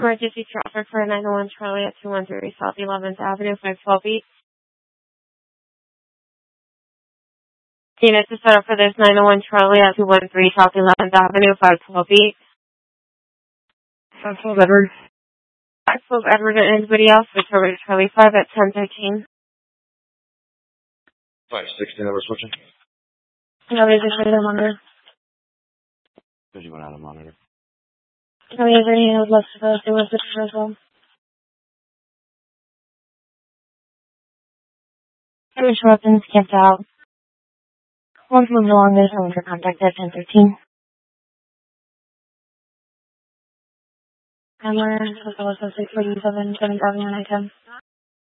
Emergency traffic for 901 Charlie at 213 South 11th Avenue, 512 East. Unit to set up for this 901 Charlie at 213 South 11th Avenue, 512 East. 512 Edward. 512 Edward and anybody else, Victoria Charlie 5 at 1013. 516, we're switching. No, there's a monitor. Because you went out of monitor. No, there's any left to go. There was a as well. British weapons camped out. Once moved along, there's no one for contact at 1013. Camera, as well as 647, 7,910.